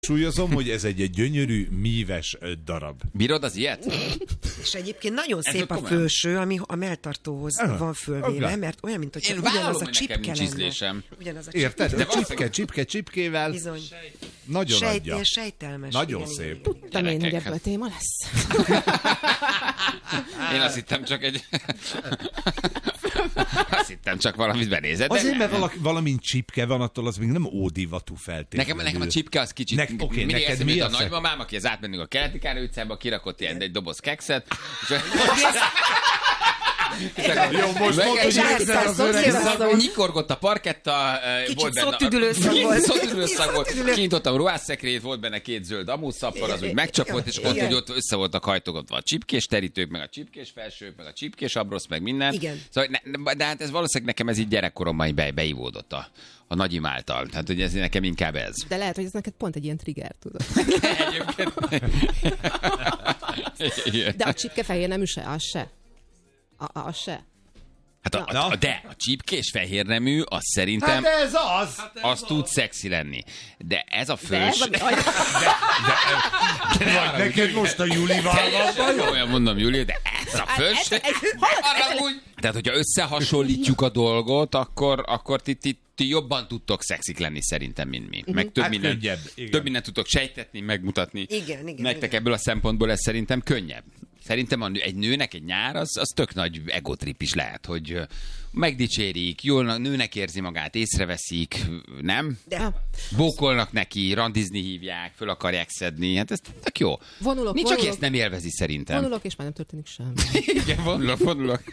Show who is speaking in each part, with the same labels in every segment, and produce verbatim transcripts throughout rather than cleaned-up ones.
Speaker 1: Súlyozom, hogy ez egy, egy gyönyörű, míves darab.
Speaker 2: Bírod az ilyet?
Speaker 3: És egyébként nagyon
Speaker 2: Ez
Speaker 3: szép a
Speaker 2: komolyan.
Speaker 3: fölső, ami a melltartóhoz
Speaker 1: Ah,
Speaker 3: van fölvéve,
Speaker 1: okay.
Speaker 3: mert olyan, mint hogy
Speaker 2: Én
Speaker 3: ugyanaz
Speaker 2: vállalom,
Speaker 3: a
Speaker 2: hogy nekem
Speaker 3: csipke
Speaker 2: nincs
Speaker 3: lenne.
Speaker 2: ízlésem.
Speaker 3: Ugyanaz a
Speaker 1: Érted?
Speaker 3: csipke.
Speaker 1: De csipke, csipke, csipkével
Speaker 3: Bizony.
Speaker 1: nagyon
Speaker 3: Sejt,
Speaker 1: adja.
Speaker 3: ilyen sejtelmes.
Speaker 1: Nagyon
Speaker 3: igen,
Speaker 1: szép.
Speaker 3: igen, igen.
Speaker 4: Tudtam én, hogy
Speaker 2: Gyerekek,
Speaker 4: ebből
Speaker 2: hát-
Speaker 4: téma lesz.
Speaker 2: Én azt hittem csak egy... azt hittem csak valamit benézed. de
Speaker 1: Azért, mert
Speaker 2: nem.
Speaker 1: valaki, valamint csipke van, attól az még nem ódivatú feltétlenül.
Speaker 2: Nekem, nekem a csipke az kicsit...
Speaker 1: Nek- oké,
Speaker 2: mindig
Speaker 1: neked
Speaker 2: eszembe
Speaker 1: mi
Speaker 2: jut
Speaker 1: a
Speaker 2: a
Speaker 1: fe-
Speaker 2: nagymamám, aki az átmennünk a Keleti Károly utcába, kirakott ilyen egy doboz kekszet, és
Speaker 1: Jó, most
Speaker 2: Meg-
Speaker 1: mondod, hogy
Speaker 2: és
Speaker 1: egyszer az öreg
Speaker 4: elszállsz,
Speaker 1: szag-
Speaker 2: nyikorgott a parketta,
Speaker 3: Kicsit
Speaker 2: volt benne...
Speaker 3: szótüdülőszag volt.
Speaker 2: Szótüdülőszag volt.
Speaker 3: Szótüdülő.
Speaker 2: Kinyitottam ruhásszekrélyt, volt benne két zöld amúszappar, az úgy megcsapott, és ott
Speaker 3: Igen.
Speaker 2: úgy ott össze voltak hajtogatva a csipkés terítők, meg a csipkés felsők, meg a csipkés abrosz, meg minden.
Speaker 3: Igen.
Speaker 2: Szóval, ne, de hát ez valószínűleg nekem ez így gyerekkoromban be, beivódott a, a nagyim által. Tehát, hogy ez nekem inkább ez.
Speaker 4: De lehet, hogy ez neked pont egy ilyen trigger, tudod.
Speaker 2: Egyébként. Igen.
Speaker 4: De a csipke fehér nemű se, az se. A, a, az se.
Speaker 2: Hát a, a, a, de a csipkés fehér nemű, az szerintem...
Speaker 1: Hát ez az!
Speaker 2: az tud szexi lenni. De ez a
Speaker 4: De ez
Speaker 2: fős...
Speaker 4: a... Aj,
Speaker 1: Vagy neked most a Julival van bajod?
Speaker 2: Olyan mondom, Júlia, de ez a fős...
Speaker 4: ez- ez- hallod, ez-
Speaker 2: Úgy. Tehát, hogyha összehasonlítjuk a dolgot, akkor, akkor ti, ti, ti jobban tudtok szexik lenni szerintem, mint mi. Meg több,
Speaker 1: Hát
Speaker 2: minden,
Speaker 1: könnyebb, igen.
Speaker 2: több mindent tudtok sejtetni, megmutatni.
Speaker 3: Igen, igen,
Speaker 2: Nektek
Speaker 3: igen.
Speaker 2: ebből a szempontból ez szerintem könnyebb. Szerintem a nő, egy nőnek egy nyár, az, az tök nagy egotrip is lehet, hogy ö, megdicsérik, jól nőnek érzi magát, észreveszik, nem?
Speaker 3: De
Speaker 2: Bókolnak neki, randizni hívják, föl akarják szedni, hát ez tök jó.
Speaker 4: Vonulok,
Speaker 2: Nincs, aki
Speaker 4: vonulok.
Speaker 2: ezt nem élvezi szerintem.
Speaker 4: vonulok, és már nem történik semmi.
Speaker 2: Igen, vonulok, vonulok.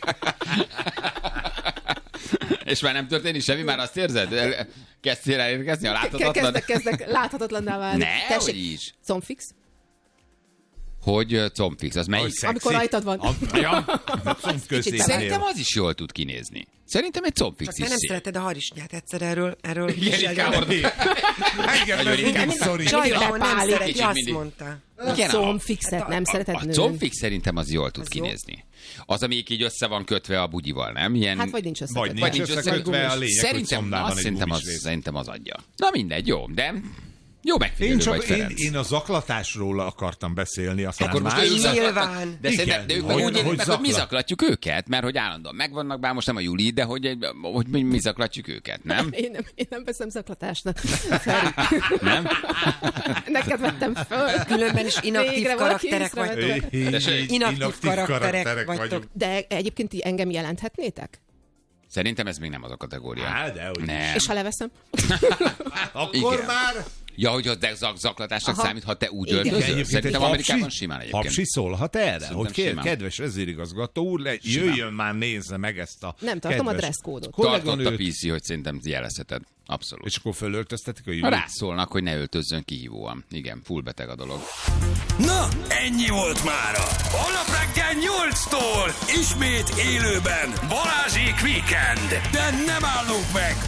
Speaker 2: És már nem történik semmi, már azt érzed? El- Kezdtél elérkezni a láthatatlan?
Speaker 4: Kezdek, kezdek láthatatlanná válni.
Speaker 2: Ne, hogy is.
Speaker 4: Combfix?
Speaker 2: Hogy ö, combfix, az melyik?
Speaker 1: Hogy szexi?
Speaker 4: Amikor rajtad van.
Speaker 1: A- Ja, comb középnél.
Speaker 2: Szerintem az is jól tud kinézni. Szerintem egy combfix
Speaker 3: csak
Speaker 2: is
Speaker 3: te nem
Speaker 2: szép.
Speaker 3: szereted a harisnyát egyszer erről. erről
Speaker 2: Igen,
Speaker 3: viselj
Speaker 2: ritkán
Speaker 3: el.
Speaker 2: hordom.
Speaker 1: Engem
Speaker 2: Nagyon
Speaker 1: meg mindig
Speaker 2: ritkán.
Speaker 1: szorít.
Speaker 3: Csajkában nem
Speaker 4: Bepálik.
Speaker 3: szereti,
Speaker 2: Kicsit
Speaker 3: azt
Speaker 2: mindig.
Speaker 3: mondta.
Speaker 2: Igen,
Speaker 4: A
Speaker 2: a-
Speaker 4: combfixet nem szereted
Speaker 2: A
Speaker 4: nőn?
Speaker 2: combfix szerintem az jól tud
Speaker 3: Az jó.
Speaker 2: kinézni. Az, ami így össze van kötve a bugyival, nem? Ilyen...
Speaker 4: Hát vagy nincs összekötve.
Speaker 1: Vagy
Speaker 2: Vagy
Speaker 1: nincs
Speaker 2: nincs
Speaker 1: összekötve,
Speaker 2: összekötve,
Speaker 1: a lényeg, hogy
Speaker 2: szerintem,
Speaker 1: szomnában
Speaker 2: azt
Speaker 1: egy
Speaker 2: szerintem, az,
Speaker 1: gumisrész.
Speaker 2: szerintem az adja. Na mindegy, jó, de jó
Speaker 1: Én
Speaker 2: megfigyelő vagy,
Speaker 1: csak én,
Speaker 2: Ferenc.
Speaker 1: én a zaklatásról akartam beszélni, aztán
Speaker 2: Akkor most
Speaker 1: más.
Speaker 2: ők zaklatnak.
Speaker 3: Nyilván.
Speaker 2: De,
Speaker 1: Igen,
Speaker 2: szerintem, de ők
Speaker 1: hogy-
Speaker 2: meg úgy élik
Speaker 1: hogy
Speaker 2: meg, hogy mi
Speaker 1: zaklat.
Speaker 2: zaklatjuk őket, mert hogy állandóan megvannak, bár most nem a Juli, de hogy, egy- hogy mi, mi zaklatjuk őket, nem?
Speaker 4: Én nem, én nem veszem zaklatásnak. Feri.
Speaker 2: Nem?
Speaker 4: Neked vettem föl.
Speaker 3: Különben is inaktív
Speaker 4: Végre valaki
Speaker 3: karakterek
Speaker 4: észrevette.
Speaker 3: vagytok.
Speaker 2: Tessék?
Speaker 3: Inaktív karakterek vagytok.
Speaker 4: De egyébként ti engem jelenthetnétek?
Speaker 2: Szerintem ez még nem az a kategória.
Speaker 1: Á, dehogy is.
Speaker 2: Nem.
Speaker 4: És ha leveszem?
Speaker 1: Akkor
Speaker 2: Igen.
Speaker 1: már...
Speaker 2: Ja, hogy az de zak- zaklatásnak
Speaker 4: Aha.
Speaker 2: számít, ha te úgy
Speaker 3: Igen.
Speaker 2: öltözöl.
Speaker 1: Egyébként
Speaker 2: Szerintem
Speaker 1: egy
Speaker 2: Amerikában
Speaker 1: hapsi-
Speaker 2: simán egyébként.
Speaker 1: Hapsi szólhat erre,
Speaker 2: Szerintem
Speaker 1: hogy kér,
Speaker 2: simán.
Speaker 1: kedves vezérigazgató úr, le, jöjjön már, nézze meg ezt a
Speaker 4: Nem, tartom a
Speaker 1: kedves
Speaker 4: dresszkódot.
Speaker 2: Tartott a
Speaker 1: kolléganőt,
Speaker 2: pé cé, hogy szerintem jelezheted. Abszolút.
Speaker 1: és akkor fölöltöztetik a
Speaker 2: Ha
Speaker 1: Júli.
Speaker 2: rászólnak, hogy ne öltözzön kihívóan. Igen, full beteg a dolog.
Speaker 5: Na, ennyi volt mára. Holnap reggel nyolctól ismét élőben Balázsék Weekend. De nem állunk meg,